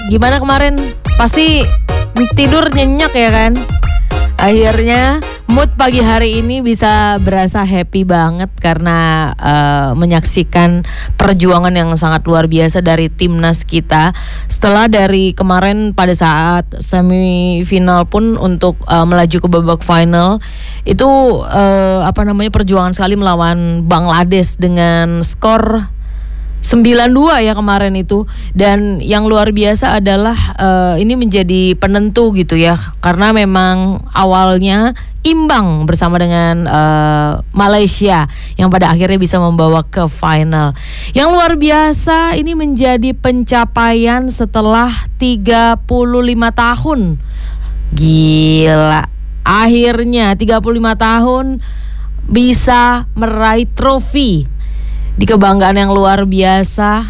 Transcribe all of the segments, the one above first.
gimana kemarin? Pasti tidur nyenyak ya kan? Akhirnya mood pagi hari ini bisa berasa happy banget karena menyaksikan perjuangan yang sangat luar biasa dari timnas kita. Setelah dari kemarin pada saat semifinal pun untuk melaju ke babak final itu perjuangan sekali melawan Bangladesh dengan skor 9-2 ya kemarin itu. Dan yang luar biasa adalah ini menjadi penentu gitu ya, karena memang awalnya imbang bersama dengan Malaysia yang pada akhirnya bisa membawa ke final. Yang luar biasa ini menjadi pencapaian setelah 35 tahun. Gila, akhirnya 35 tahun bisa meraih trofi di kebanggaan yang luar biasa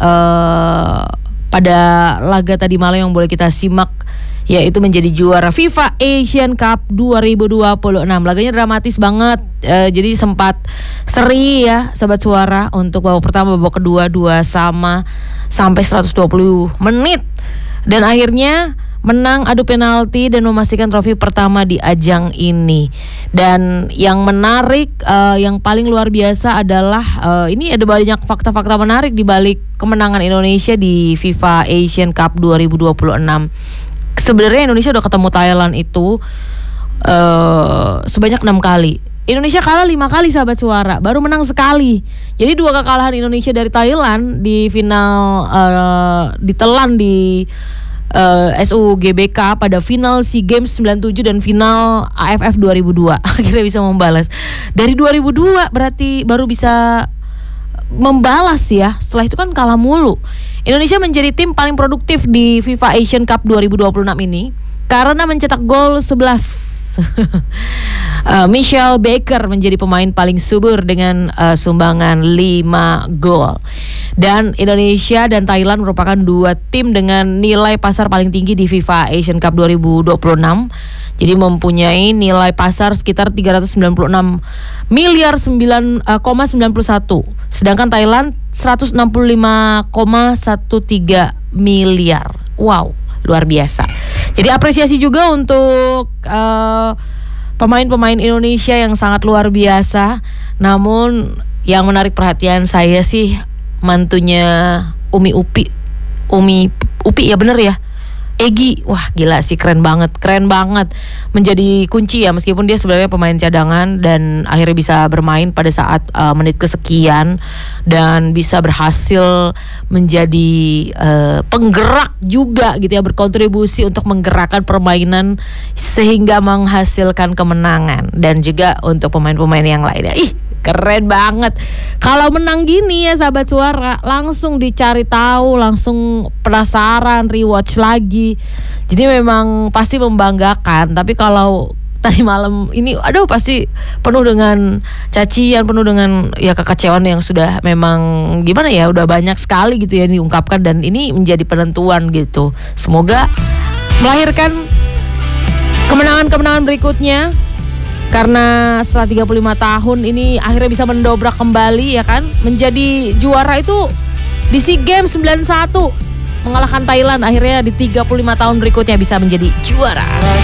pada laga tadi malam yang boleh kita simak, yaitu menjadi juara FIFA Asian Cup 2026. Laganya dramatis banget, jadi sempat seri ya Sobat Suara untuk babak pertama, babak kedua 2-2 sampai 120 menit. Dan akhirnya menang adu penalti dan memastikan trofi pertama di ajang ini. Dan yang menarik, yang paling luar biasa adalah ini ada banyak fakta-fakta menarik di balik kemenangan Indonesia di FIFA Asian Cup 2026. Sebenarnya Indonesia udah ketemu Thailand itu sebanyak 6 kali. Indonesia kalah 5 kali Sahabat Suara, baru menang sekali. Jadi 2 kekalahan Indonesia dari Thailand di final ditelan di SUGBK pada final SEA Games 97 dan final AFF 2002. Akhirnya bisa membalas. Dari 2002 berarti baru bisa membalas ya. Setelah itu kan kalah mulu. Indonesia menjadi tim paling produktif di FIFA Asian Cup 2026 ini karena mencetak gol 11. Michelle Baker menjadi pemain paling subur dengan sumbangan 5 gol. Dan Indonesia dan Thailand merupakan 2 tim dengan nilai pasar paling tinggi di FIFA Asian Cup 2026. Jadi mempunyai nilai pasar sekitar 396 miliar 9,91. Sedangkan Thailand 165,13 miliar. Wow, luar biasa. Jadi apresiasi juga untuk pemain-pemain Indonesia yang sangat luar biasa. Namun yang menarik perhatian saya sih mantunya Umi Upi ya bener ya, Egy. Wah gila sih, keren banget menjadi kunci ya, meskipun dia sebenarnya pemain cadangan dan akhirnya bisa bermain pada saat menit kesekian dan bisa berhasil menjadi penggerak juga gitu ya, berkontribusi untuk menggerakkan permainan sehingga menghasilkan kemenangan. Dan juga untuk pemain-pemain yang lainnya, keren banget. Kalau menang gini ya Sahabat Suara, langsung dicari tahu, langsung penasaran, rewatch lagi. Jadi memang pasti membanggakan. Tapi kalau tadi malam ini, pasti penuh dengan cacian, penuh dengan ya kekecewaan yang sudah memang gimana ya, udah banyak sekali gitu ya diungkapkan. Dan ini menjadi penentuan gitu. Semoga melahirkan kemenangan-kemenangan berikutnya. Karena setelah 35 tahun ini akhirnya bisa mendobrak kembali ya kan, menjadi juara itu di SEA Games 91, mengalahkan Thailand. Akhirnya di 35 tahun berikutnya bisa menjadi juara.